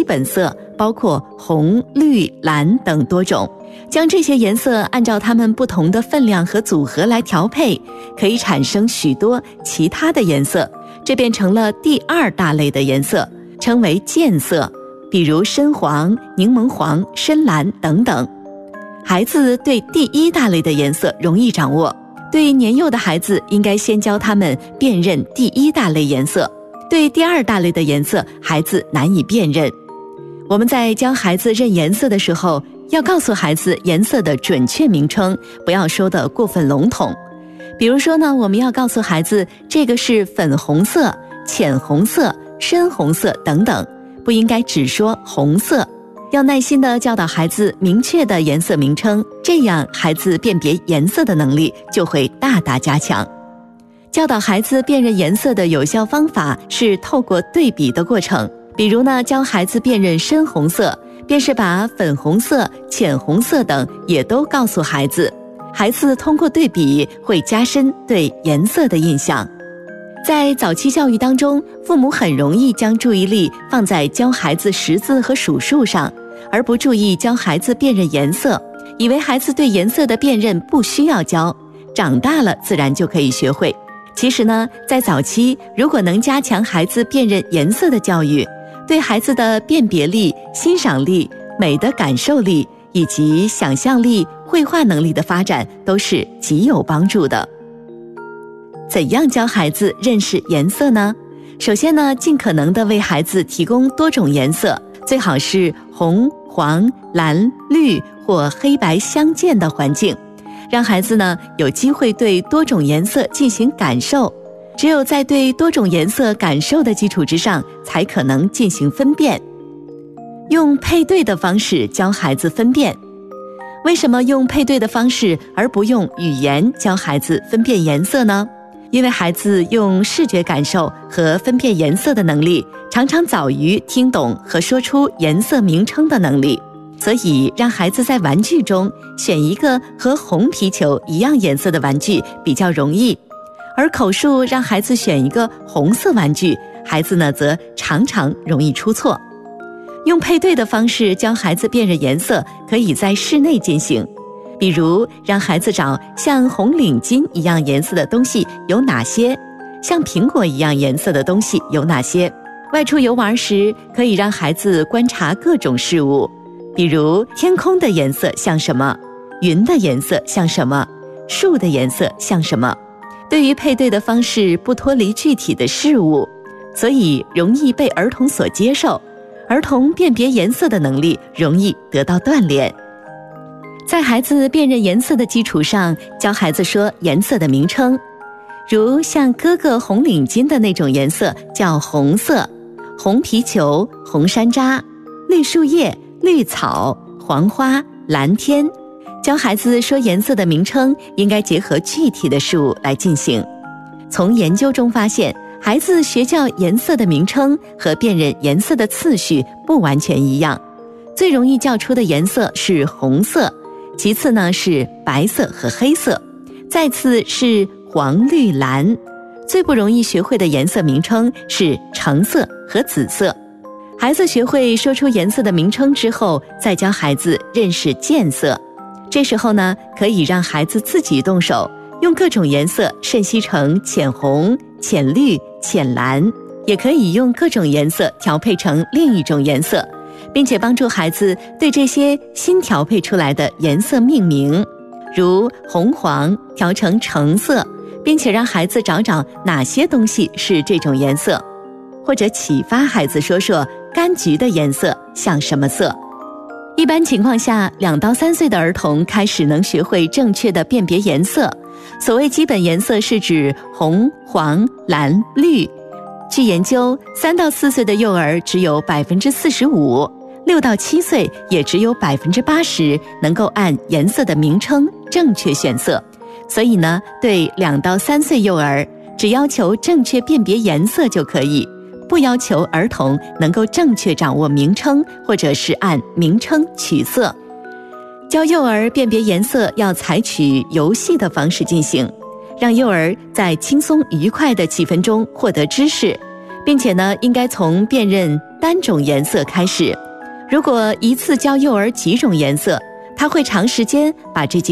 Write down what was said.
本色，包括红、绿、蓝等多种。将这些颜色按照它们不同的分量和组合来调配，可以产生许多其他的颜色，这变成了第二大类的颜色，称为渐色，比如深黄、柠檬黄、深蓝等等。孩子对第一大类的颜色容易掌握，对年幼的孩子应该先教他们辨认第一大类颜色，对第二大类的颜色孩子难以辨认。我们在教孩子认颜色的时候，要告诉孩子颜色的准确名称，不要说得过分笼统。比如说呢，我们要告诉孩子这个是粉红色、浅红色、深红色等等，不应该只说红色，要耐心地教导孩子明确的颜色名称，这样孩子辨别颜色的能力就会大大加强。教导孩子辨认颜色的有效方法是透过对比的过程，比如呢，教孩子辨认深红色，便是把粉红色、浅红色等也都告诉孩子，孩子通过对比会加深对颜色的印象。在早期教育当中，父母很容易将注意力放在教孩子识字和数数上，而不注意教孩子辨认颜色，以为孩子对颜色的辨认不需要教，长大了自然就可以学会。其实呢，在早期如果能加强孩子辨认颜色的教育，对孩子的辨别力、欣赏力、美的感受力以及想象力、绘画能力的发展都是极有帮助的。怎样教孩子认识颜色呢？首先呢，尽可能的为孩子提供多种颜色，最好是红、黄、蓝、绿或黑白相间的环境，让孩子呢有机会对多种颜色进行感受。只有在对多种颜色感受的基础之上，才可能进行分辨。用配对的方式教孩子分辨。为什么用配对的方式而不用语言教孩子分辨颜色呢？因为孩子用视觉感受和分辨颜色的能力，常常早于听懂和说出颜色名称的能力，所以让孩子在玩具中选一个和红皮球一样颜色的玩具比较容易。而口述让孩子选一个红色玩具，孩子呢则常常容易出错。用配对的方式教孩子辨认颜色，可以在室内进行，比如让孩子找像红领巾一样颜色的东西有哪些，像苹果一样颜色的东西有哪些。外出游玩时，可以让孩子观察各种事物，比如天空的颜色像什么，云的颜色像什么，树的颜色像什么。对于配对的方式不脱离具体的事物，所以容易被儿童所接受，儿童辨别颜色的能力容易得到锻炼。在孩子辨认颜色的基础上，教孩子说颜色的名称，如像哥哥红领巾的那种颜色叫红色，红皮球、红山楂、绿树叶、绿草、黄花、蓝天。教孩子说颜色的名称应该结合具体的事物来进行。从研究中发现，孩子学叫颜色的名称和辨认颜色的次序不完全一样，最容易叫出的颜色是红色，其次呢是白色和黑色，再次是黄、绿、蓝，最不容易学会的颜色名称是橙色和紫色。孩子学会说出颜色的名称之后，再教孩子认识渐色。这时候呢，可以让孩子自己动手，用各种颜色渗析成浅红、浅绿、浅蓝，也可以用各种颜色调配成另一种颜色，并且帮助孩子对这些新调配出来的颜色命名，如红黄调成橙色，并且让孩子找找哪些东西是这种颜色，或者启发孩子说说柑橘的颜色像什么色。一般情况下，2到3岁的儿童开始能学会正确的辨别颜色。所谓基本颜色是指红、黄、蓝、绿。据研究，3到4岁的幼儿只有 45%，6到7岁也只有 80% 能够按颜色的名称正确选色。所以呢，对2到3岁幼儿，只要求正确辨别颜色就可以，不要求儿童能够正确掌握名称，或者是按名称取色。教幼儿辨别颜色要采取游戏的方式进行，让幼儿在轻松愉快的气氛中获得知识，并且呢，应该从辨认单种颜色开始。如果一次教幼儿几种颜色，他会长时间把这几